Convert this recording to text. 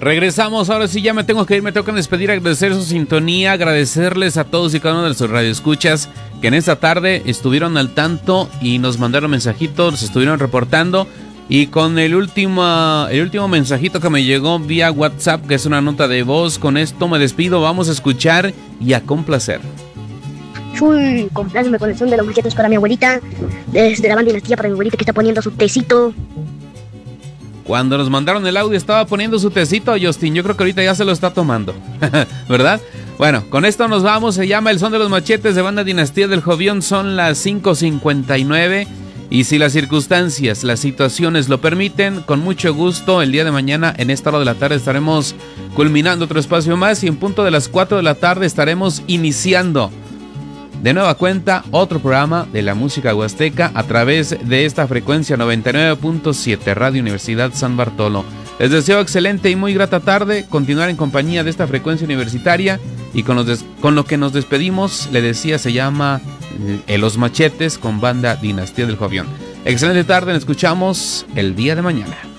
Regresamos, ahora sí ya me tengo que ir, me toca despedir, agradecer su sintonía, agradecerles a todos y cada uno de sus radioescuchas que en esta tarde estuvieron al tanto y nos mandaron mensajitos, se estuvieron reportando. Y con el último mensajito que me llegó vía WhatsApp, que es una nota de voz, con esto me despido, vamos a escuchar y a complacer. Uy, compláceme con el son de los machetes para mi abuelita, desde la banda Dinastía para mi abuelita que está poniendo su tecito. Cuando nos mandaron el audio estaba poniendo su tecito, Justin, yo creo que ahorita ya se lo está tomando, ¿verdad? Bueno, con esto nos vamos, se llama El Son de los Machetes de Banda Dinastía del Jovión, son las 5:59 y si las circunstancias, las situaciones lo permiten, con mucho gusto el día de mañana en esta hora de la tarde estaremos culminando otro espacio más y en punto de las 4 de la tarde estaremos iniciando de nueva cuenta otro programa de la música huasteca a través de esta frecuencia 99.7 Radio Universidad San Bartolo. Les deseo excelente y muy grata tarde, continuar en compañía de esta frecuencia universitaria y con lo que nos despedimos, le decía, se llama Los Machetes con Banda Dinastía del Jovión. Excelente tarde, nos escuchamos el día de mañana.